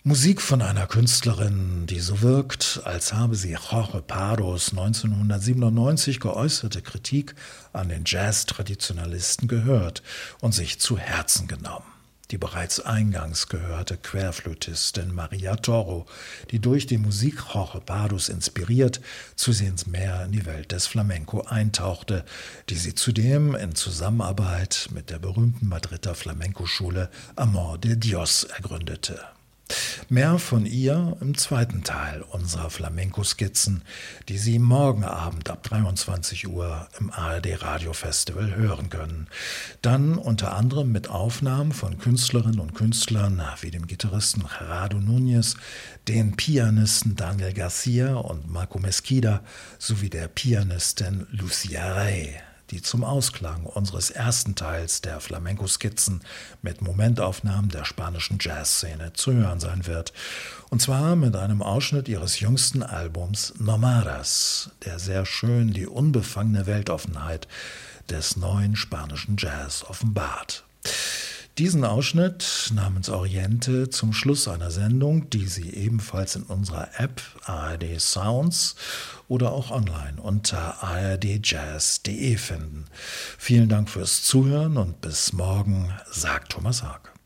Musik von einer Künstlerin, die so wirkt, als habe sie Jorge Pardos 1997 geäußerte Kritik an den Jazz-Traditionalisten gehört und sich zu Herzen genommen. Die bereits eingangs gehörte Querflötistin Maria Toro, die durch die Musik Jorge Pardos inspiriert, zusehends mehr in die Welt des Flamenco eintauchte, die sie zudem in Zusammenarbeit mit der berühmten Madrider Flamenco-Schule Amor de Dios ergründete. Mehr von ihr im zweiten Teil unserer Flamenco-Skizzen, die Sie morgen Abend ab 23 Uhr im ARD Radio Festival hören können. Dann unter anderem mit Aufnahmen von Künstlerinnen und Künstlern wie dem Gitarristen Gerardo Núñez, den Pianisten Daniel Garcia und Marco Mesquida sowie der Pianistin Lucia Rey, die zum Ausklang unseres ersten Teils der Flamenco-Skizzen mit Momentaufnahmen der spanischen Jazzszene zu hören sein wird. Und zwar mit einem Ausschnitt ihres jüngsten Albums Nomadas, der sehr schön die unbefangene Weltoffenheit des neuen spanischen Jazz offenbart. Diesen Ausschnitt namens Oriente zum Schluss einer Sendung, die Sie ebenfalls in unserer App ARD Sounds oder auch online unter ardjazz.de finden. Vielen Dank fürs Zuhören und bis morgen, sagt Thomas Haag.